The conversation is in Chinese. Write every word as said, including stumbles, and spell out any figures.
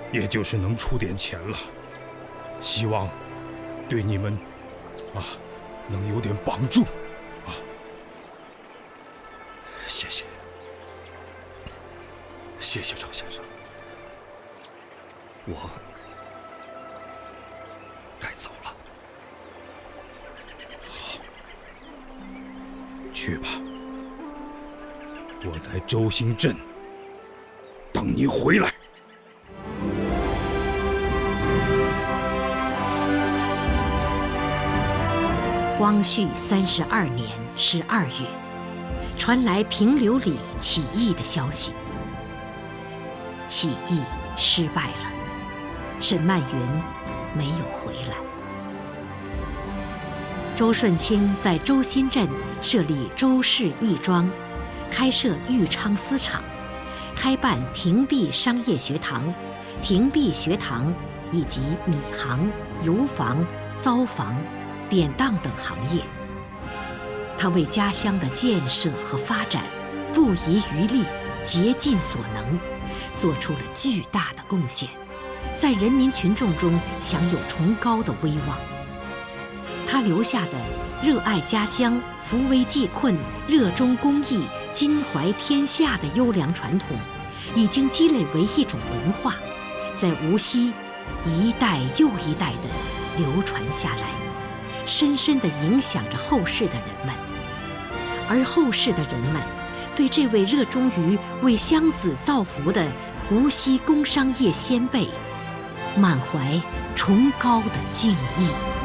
也就是能出点钱了。希望对你们啊能有点帮助啊。 谢谢，谢谢周先生，我该走了。 好，去吧，我在周兴镇等你回来。 光绪三十二年十二月，传来平流里起义的消息。起义失败了，沈曼云没有回来。周顺清在周新镇设立周氏义庄，开设裕昌丝厂，开办廷璧商业学堂、廷璧学堂以及米行、油坊、糟坊、典当等行业。他为家乡的建设和发展不遗余力，竭尽所能，做出了巨大的贡献，在人民群众中享有崇高的威望。他留下的热爱家乡、扶危济困、热衷公益、襟怀天下的优良传统，已经积累为一种文化，在无锡一代又一代地流传下来，深深地影响着后世的人们。而后世的人们对这位热衷于为乡子造福的无锡工商业先辈满怀崇高的敬意。